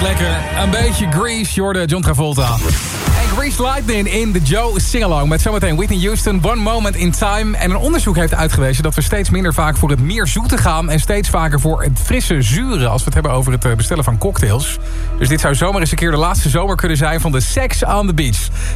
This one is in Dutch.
altijd lekker. Een beetje Grease, Jordan, John Travolta. En Grease Lightning in de Joe Singalong. Met zometeen Whitney Houston, One Moment in Time. En een onderzoek heeft uitgewezen dat we steeds minder vaak voor het meer zoete gaan. En steeds vaker voor het frisse zure. Als we het hebben over het bestellen van cocktails. Dus dit zou zomaar eens een keer de laatste zomer kunnen zijn van de Sex on the Beach.